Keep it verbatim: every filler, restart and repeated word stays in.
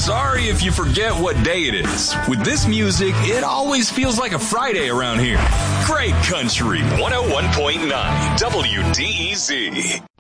Sorry if you forget what day it is. With this music, it always feels like a Friday around here. Great Country one oh one point nine W D E Z.